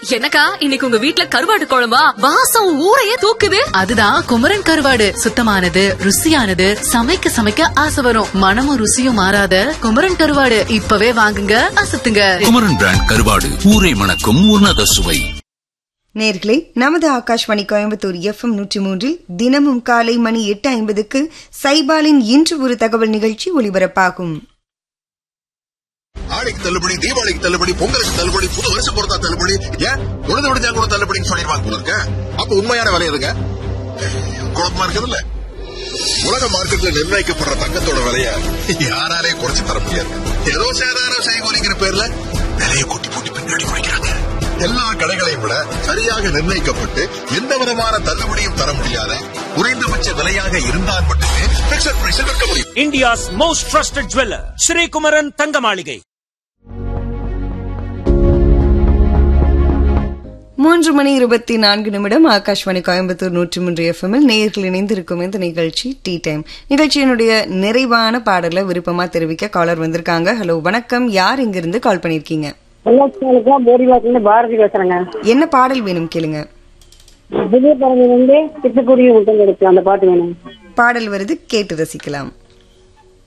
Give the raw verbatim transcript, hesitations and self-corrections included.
என்னக்கா இன்னைக்கு உங்க வீட்ல கருவாடு குழம்பா? வாசம் ஊரையே தூக்குது. அதுதான் குமரன் கருவாடு. சுத்தமானது, ருசியானது, சமைக்க சமைக்க ஆசை வரும். மனமும் ருசியும் மாறாத குமரன் கருவாடு இப்பவே வாங்குங்க, அசத்துங்க. குமரன் பிராண்ட் கருவாடு, ஊரை மணக்கும் உன்னத சுவை. நேர்களே, நமது ஆகாஷ்வாணி கோயம்புத்தூர் எஃப் எம் நூற்றி மூன்றில் தினமும் காலை மணி எட்டு ஐம்பதுக்கு சைபாலின் இன்று ஒரு தகவல் நிகழ்ச்சி ஒலிபரப்பாகும். ஆடிக்கு தள்ளுபடி, தீபாவளிக்கு தள்ளுபடி, பொங்கலுக்கு தள்ளுபடி, புது வருஷம் பொறுத்தா தள்ளுபடி, ஏன் உழுது விடுஞ்சா கூட தள்ளுபடின்னு சொல்லிடுவாங்க போல இருக்க. அப்ப உண்மையான விலை எதுங்க? குழப்பமா இருக்குது இல்ல. உலக மார்க்கெட்ல நிர்ணயிக்கப்படுற தங்கத்தோட விலைய யாராலே குறைச்சு தர முடியாது. ஏதோ சேதாரம் செய்கூலிங்கிற பேர்ல விலையை கூட்டி கூட்டி பின்னாடி குறைக்கிறாங்க. எல்லா கடைகளையும் விட சரியாக நிர்ணயிக்கப்பட்டு எந்த விதமான தள்ளுபடியும் தர முடியாத குறைந்தபட்ச விலையாக இருந்தால் மட்டுமே பிக்ஸட் பிரைஸில் விற்க முடியும். India's most trusted jeweller Sri Kumaran தங்க மாளிகை. மூன்று மணி இருபத்தி நான்கு நிமிடம் ஆகாஷ்வாணி கோயம்புத்தூர் நூற்றி மூன்று எஃப் எம்மில் நேயர்கள் இணைந்திருக்கும் இந்த நிகழ்ச்சி டீ டைம். நிகழ்ச்சியினுடைய நிறைவான பாடலை விருப்பமா தெரிவிக்க காலர் வந்திருக்காங்க. ஹலோ, வணக்கம். யார் இங்கிருந்து கால் பண்ணிருக்கீங்க? பாரதி பேசுறேங்க. என்ன பாடல் வேணும் கேளுங்க. புதிய பறவை வந்து சிட்டுக்குருவி முட்டம் கிடைக்கும், அந்த பாட்டு வேணும். பாடல் வருது, கேட்டு ரசிக்கலாம்.